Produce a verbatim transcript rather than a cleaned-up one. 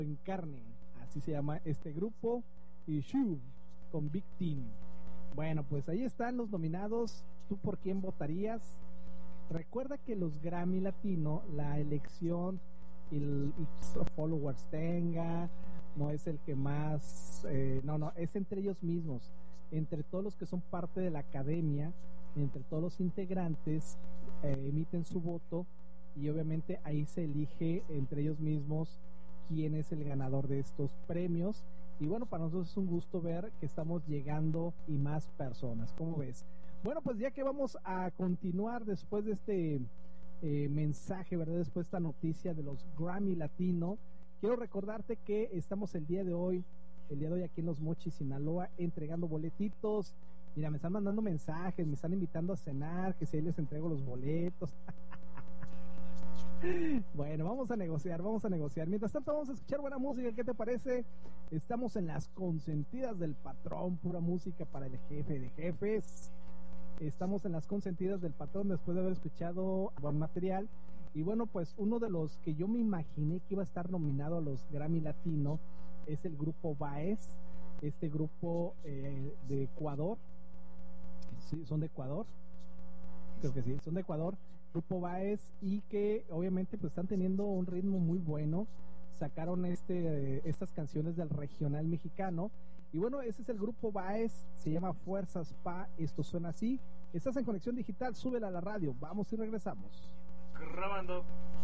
en carne, así se llama este grupo, y Shu con Big Team. Bueno, pues ahí están los nominados. ¿Tú por quién votarías? Recuerda que los Grammy Latino, la elección y el y followers tenga, no es el que más, eh, no, no, es entre ellos mismos, entre todos los que son parte de la academia, entre todos los integrantes, eh, emiten su voto y obviamente ahí se elige entre ellos mismos quién es el ganador de estos premios. Y bueno, para nosotros es un gusto ver que estamos llegando y más personas. ¿Cómo ves? Bueno, pues ya que vamos a continuar después de este eh, mensaje, ¿verdad? Después de esta noticia de los Grammy Latino, quiero recordarte que estamos el día de hoy, el día de hoy aquí en Los Mochis, Sinaloa, entregando boletitos. Mira, me están mandando mensajes, me están invitando a cenar, que si ahí les entrego los boletos. Bueno, vamos a negociar, vamos a negociar. Mientras tanto vamos a escuchar buena música. ¿Qué te parece? Estamos en las consentidas del patrón, pura música para el jefe de jefes. Estamos en las consentidas del patrón después de haber escuchado buen material. Y bueno, pues uno de los que yo me imaginé que iba a estar nominado a los Grammy Latino es el grupo Baez, este grupo eh, de Ecuador. Sí, son de Ecuador. Creo que sí, son de Ecuador. Grupo Baez, y que obviamente pues están teniendo un ritmo muy bueno. Sacaron este eh, estas canciones del regional mexicano, y bueno, ese es el grupo Baez, se llama Fuerzas Pa. Esto suena así. Estás en Conexión Digital, súbela a la radio, vamos y regresamos grabando.